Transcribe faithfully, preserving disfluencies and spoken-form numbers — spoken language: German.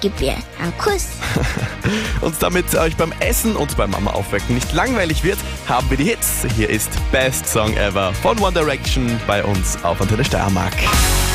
gebe dir einen Kuss. Und damit es euch beim Essen und beim Mama aufwecken nicht langweilig wird, haben wir die Hits. Hier ist Best Song Ever von One Direction bei uns auf Antenne Steiermark.